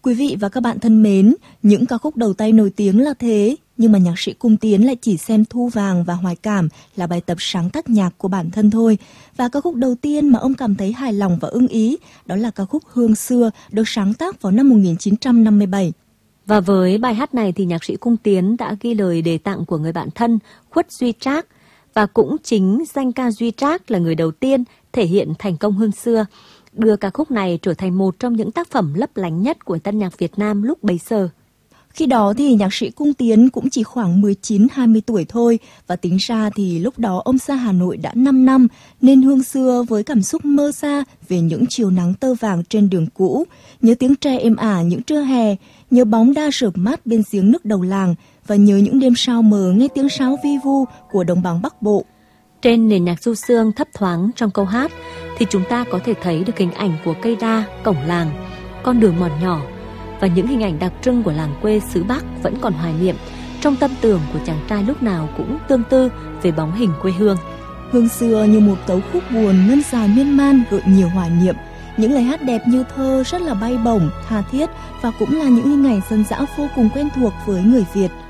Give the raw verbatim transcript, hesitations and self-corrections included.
Quý vị và các bạn thân mến, những ca khúc đầu tay nổi tiếng là thế, nhưng mà nhạc sĩ Cung Tiến lại chỉ xem Thu Vàng và Hoài Cảm là bài tập sáng tác nhạc của bản thân thôi. Và ca khúc đầu tiên mà ông cảm thấy hài lòng và ưng ý, đó là ca khúc Hương Xưa, được sáng tác vào năm một nghìn chín trăm năm mươi bảy. Và với bài hát này thì nhạc sĩ Cung Tiến đã ghi lời đề tặng của người bạn thân Khuất Duy Trác. Và cũng chính danh ca Duy Trác là người đầu tiên thể hiện thành công Hương Xưa, đưa ca khúc này trở thành một trong những tác phẩm lấp lánh nhất của tân nhạc Việt Nam lúc bấy giờ. Khi đó thì nhạc sĩ Cung Tiến cũng chỉ khoảng mười chín hai mươi tuổi thôi, và tính ra thì lúc đó ông xa Hà Nội đã năm năm, nên Hương Xưa với cảm xúc mơ xa về những chiều nắng tơ vàng trên đường cũ, nhớ tiếng tre êm ả những trưa hè, nhớ bóng đa rợp mát bên giếng nước đầu làng, và nhớ những đêm sao mờ nghe tiếng sáo vi vu của đồng bằng Bắc Bộ. Trên nền nhạc du dương thấp thoáng trong câu hát thì chúng ta có thể thấy được hình ảnh của cây đa, cổng làng, con đường mòn nhỏ và những hình ảnh đặc trưng của làng quê xứ Bắc vẫn còn hoài niệm trong tâm tưởng của chàng trai lúc nào cũng tương tư về bóng hình quê hương. Hương Xưa như một tấu khúc buồn ngân dài miên man gợi nhiều hoài niệm, những lời hát đẹp như thơ rất là bay bổng, tha thiết và cũng là những hình ảnh dân dã vô cùng quen thuộc với người Việt.